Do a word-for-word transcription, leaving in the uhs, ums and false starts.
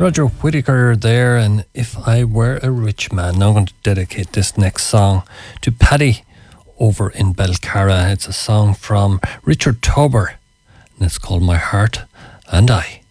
Roger Whittaker there, and If I Were a Rich Man. Now I'm going to dedicate this next song to Paddy over in Belcarra. It's a song from Richard Tauber, and it's called My Heart and I.